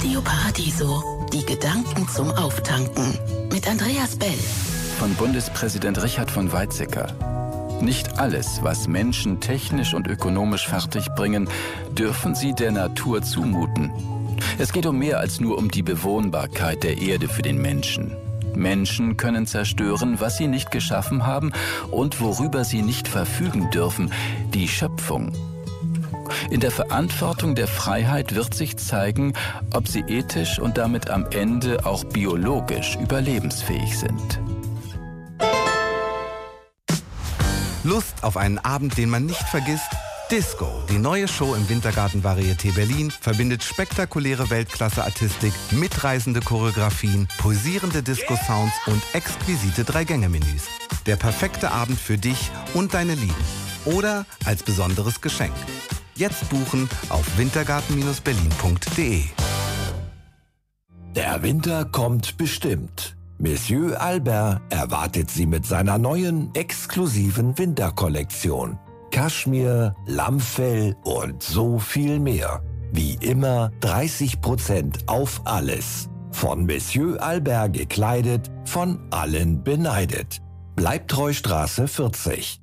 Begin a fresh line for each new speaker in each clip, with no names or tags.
Radio Paradiso, die Gedanken zum Auftanken. Mit Andreas Bell.
Von Bundespräsident Richard von Weizsäcker. Nicht alles, was Menschen technisch und ökonomisch fertigbringen, dürfen sie der Natur zumuten. Es geht um mehr als nur um die Bewohnbarkeit der Erde für den Menschen. Menschen können zerstören, was sie nicht geschaffen haben und worüber sie nicht verfügen dürfen, die Schöpfung. In der Verantwortung der Freiheit wird sich zeigen, ob sie ethisch und damit am Ende auch biologisch überlebensfähig sind.
Lust auf einen Abend, den man nicht vergisst? Disco, die neue Show im Wintergarten Varieté Berlin, verbindet spektakuläre Weltklasse-Artistik, mitreißende Choreografien, pulsierende Disco-Sounds und exquisite 3-Gänge-Menüs. Der perfekte Abend für dich und deine Lieben. Oder als besonderes Geschenk. Jetzt buchen auf wintergarten-berlin.de.
Der Winter kommt bestimmt. Monsieur Albert erwartet Sie mit seiner neuen, exklusiven Winterkollektion. Kaschmir, Lammfell und so viel mehr. Wie immer 30% auf alles. Von Monsieur Albert gekleidet, von allen beneidet. Bleibtreustraße 40.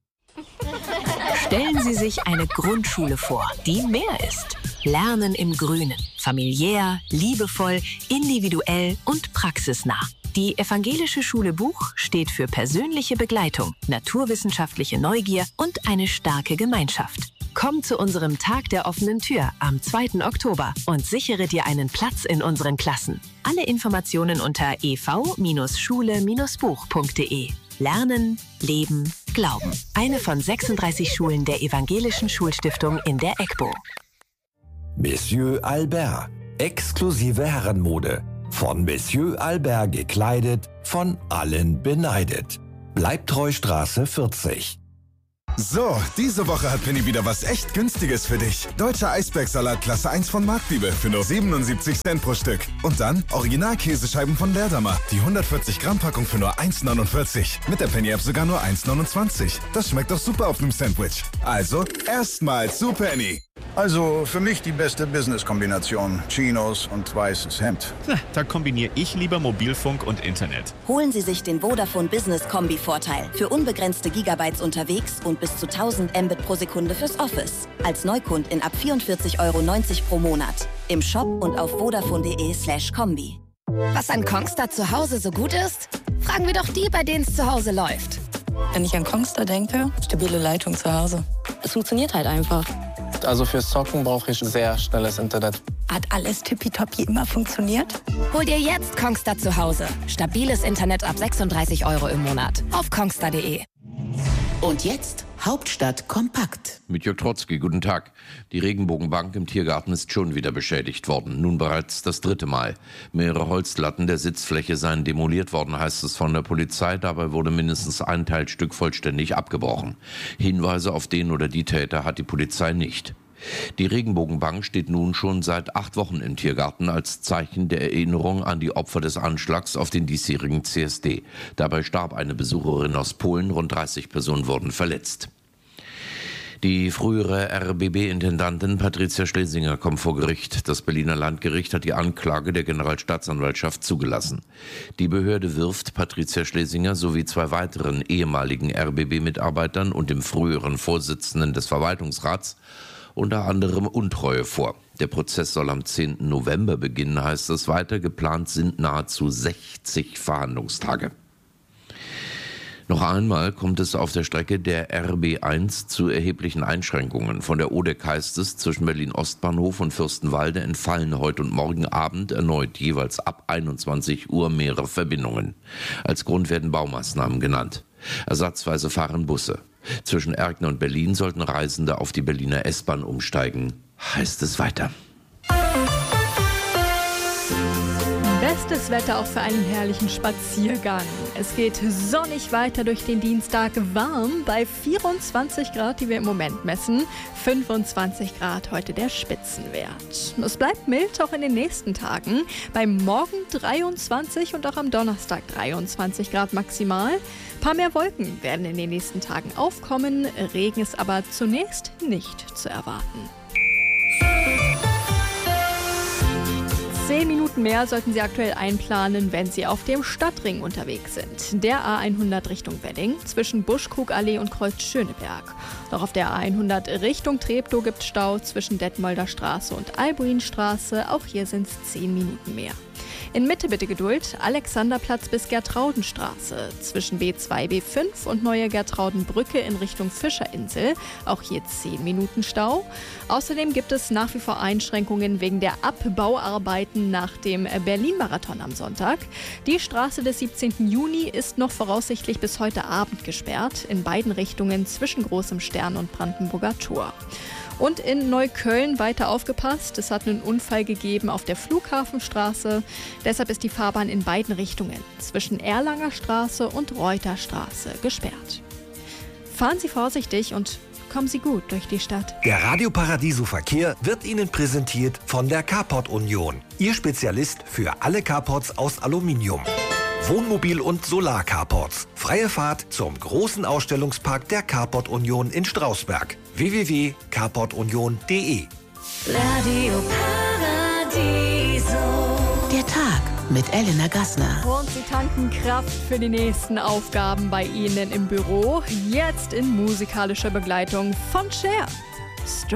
Stellen Sie sich eine Grundschule vor, die mehr ist. Lernen im Grünen. Familiär, liebevoll, individuell und praxisnah. Die Evangelische Schule Buch steht für persönliche Begleitung, naturwissenschaftliche Neugier und eine starke Gemeinschaft. Komm zu unserem Tag der offenen Tür am 2. Oktober und sichere dir einen Platz in unseren Klassen. Alle Informationen unter ev-schule-buch.de. Lernen, Leben, Glauben. Eine von 36 Schulen der Evangelischen Schulstiftung in der EGBO.
Monsieur Albert. Exklusive Herrenmode. Von Monsieur Albert gekleidet, von allen beneidet. Bleibtreustraße 40.
So, diese Woche hat Penny wieder was echt Günstiges für dich. Deutscher Eisbergsalat Klasse 1 von Marktliebe für nur 77 Cent pro Stück. Und dann Original-Käsescheiben von Lerdammer. Die 140 Gramm Packung für nur 1,49. Mit der Penny-App sogar nur 1,29. Das schmeckt doch super auf einem Sandwich. Also, erstmal zu Penny.
Also für mich die beste Business-Kombination. Chinos und weißes Hemd.
Da kombiniere ich lieber Mobilfunk und Internet.
Holen Sie sich den Vodafone Business Kombi-Vorteil. Für unbegrenzte Gigabytes unterwegs und bis zu 1000 Mbit pro Sekunde fürs Office. Als Neukundin ab 44,90 € pro Monat. Im Shop und auf vodafone.de/kombi.
Was an Kongstar zu Hause so gut ist? Fragen wir doch die, bei denen es zu Hause läuft.
Wenn ich an Kongstar denke, stabile Leitung zu Hause. Es funktioniert halt einfach.
Also fürs Zocken brauche ich sehr schnelles Internet.
Hat alles tippitoppi immer funktioniert?
Hol dir jetzt Kongstar zu Hause. Stabiles Internet ab 36 € im Monat. Auf kongstar.de.
Und jetzt Hauptstadt kompakt.
Mit Jörg Trotzki, guten Tag. Die Regenbogenbank im Tiergarten ist schon wieder beschädigt worden. Nun bereits das 3. Mal. Mehrere Holzlatten der Sitzfläche seien demoliert worden, heißt es von der Polizei. Dabei wurde mindestens ein Teilstück vollständig abgebrochen. Hinweise auf den oder die Täter hat die Polizei nicht. Die Regenbogenbank steht nun schon seit 8 Wochen im Tiergarten als Zeichen der Erinnerung an die Opfer des Anschlags auf den diesjährigen CSD. Dabei starb eine Besucherin aus Polen, rund 30 Personen wurden verletzt. Die frühere RBB-Intendantin Patricia Schlesinger kommt vor Gericht. Das Berliner Landgericht hat die Anklage der Generalstaatsanwaltschaft zugelassen. Die Behörde wirft Patricia Schlesinger sowie 2 weiteren ehemaligen RBB-Mitarbeitern und dem früheren Vorsitzenden des Verwaltungsrats unter anderem Untreue vor. Der Prozess soll am 10. November beginnen, heißt es weiter. Geplant sind nahezu 60 Verhandlungstage. Noch einmal kommt es auf der Strecke der RB1 zu erheblichen Einschränkungen. Von der Odeck heißt es, zwischen Berlin-Ostbahnhof und Fürstenwalde entfallen heute und morgen Abend erneut jeweils ab 21 Uhr mehrere Verbindungen. Als Grund werden Baumaßnahmen genannt. Ersatzweise fahren Busse. Zwischen Erkner und Berlin sollten Reisende auf die Berliner S-Bahn umsteigen, heißt es weiter.
Bestes Wetter auch für einen herrlichen Spaziergang. Es geht sonnig weiter durch den Dienstag, warm bei 24 Grad, die wir im Moment messen. 25 Grad heute der Spitzenwert. Es bleibt mild auch in den nächsten Tagen. Beim Morgen 23 und auch am Donnerstag 23 Grad maximal. Ein paar mehr Wolken werden in den nächsten Tagen aufkommen. Regen ist aber zunächst nicht zu erwarten. 10 Minuten mehr sollten Sie aktuell einplanen, wenn Sie auf dem Stadtring unterwegs sind. Der A100 Richtung Wedding zwischen Buschkrugallee und Kreuz Schöneberg. Doch auf der A100 Richtung Treptow gibt Stau zwischen Detmolder Straße und Albuinstraße. Auch hier sind es 10 Minuten mehr. In Mitte bitte Geduld, Alexanderplatz bis Gertraudenstraße. Zwischen B2, B5 und Neue Gertraudenbrücke in Richtung Fischerinsel. Auch hier 10 Minuten Stau. Außerdem gibt es nach wie vor Einschränkungen wegen der Abbauarbeiten nach dem Berlin-Marathon am Sonntag. Die Straße des 17. Juni ist noch voraussichtlich bis heute Abend gesperrt. In beiden Richtungen zwischen Großem Stern und Brandenburger Tor. Und in Neukölln weiter aufgepasst. Es hat einen Unfall gegeben auf der Flughafenstraße. Deshalb ist die Fahrbahn in beiden Richtungen zwischen Erlanger Straße und Reuterstraße gesperrt. Fahren Sie vorsichtig und kommen Sie gut durch die Stadt.
Der Radio Paradiso Verkehr wird Ihnen präsentiert von der Carport Union. Ihr Spezialist für alle Carports aus Aluminium. Wohnmobil- und Solar-Carports. Freie Fahrt zum großen Ausstellungspark der Carport Union in Strausberg. www.carportunion.de.
Radio Paradiso. Der Tag mit Elena Gassner.
Und Sie tanken Kraft für die nächsten Aufgaben bei Ihnen im Büro. Jetzt in musikalischer Begleitung von Cher.